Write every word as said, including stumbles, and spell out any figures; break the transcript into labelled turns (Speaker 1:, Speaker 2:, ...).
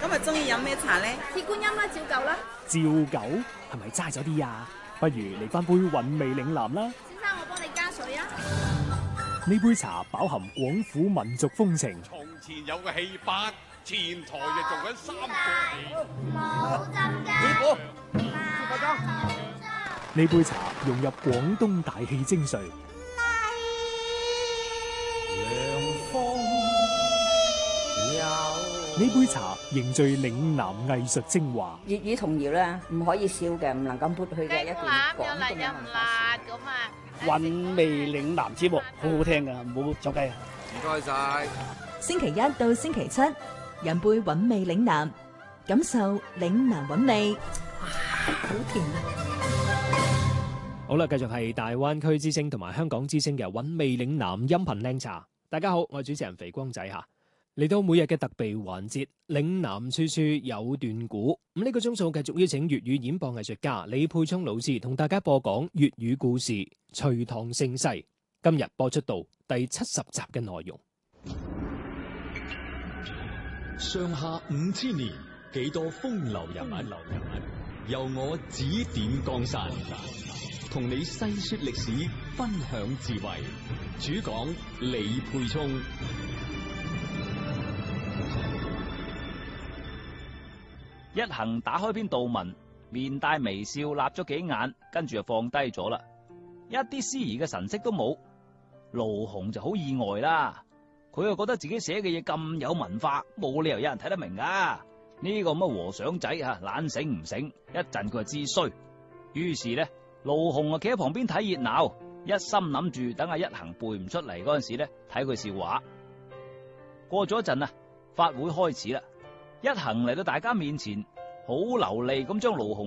Speaker 1: 今日中意飲咩茶咧？
Speaker 2: 鐵觀音啦，照舊啦。
Speaker 3: 照舊係咪齋咗啲啊？不如嚟翻杯韻味嶺南啦。
Speaker 2: 先生，我幫你加水啊。
Speaker 3: 呢杯茶飽含廣府民族風情。
Speaker 4: 從前有個戲班，前台就做緊三個戲。
Speaker 2: 冇針㗎。
Speaker 4: 師傅，
Speaker 2: 師傅裝。
Speaker 3: 呢杯茶融入廣東大氣精髓。呢杯茶凝聚嶺南藝術精華。
Speaker 5: 粵語童謠咧，唔可以少嘅，唔能夠抹去嘅一段廣東嘅文化。
Speaker 6: 韻味嶺南節目好好聽噶，唔好走雞啊！
Speaker 4: 唔該晒。
Speaker 7: 星期一到星期七，飲杯韻味嶺南，感受嶺南韻味。哇，好甜啊！
Speaker 3: 好啦，繼續係大灣區之聲同埋香港之聲嘅韻味嶺南音頻靚茶。大家好，我係主持人肥光仔吓。嚟到每日嘅特備環節，嶺南處處有段古。咁、這、呢個鐘數繼續邀請粵語演播藝術家李沛聰老師同大家播講粵語故事《隋唐盛世》。今日播出到第七十集嘅內容。
Speaker 8: 上下五千年，幾多風流人物，由我指點江山，同你細說歷史，分享智慧。主講李沛聰。
Speaker 9: 一行打開篇道文，面帶微笑，立咗幾眼，跟住就放低咗啦，一啲司儀嘅神色都冇。盧鴻就好意外啦，佢又覺得自己寫嘅嘢咁有文化，冇理由有人睇得明噶。呢、這個咁嘅和尚仔吓，懶醒唔醒，一陣佢就知衰。於是呢，盧鴻啊企喺旁邊睇熱鬧，一心諗住等阿一行背唔出嚟嗰陣時呢，睇佢笑話。過咗一陣啊，法會開始啦。一行嚟到大家面前，好流利咁將盧鴻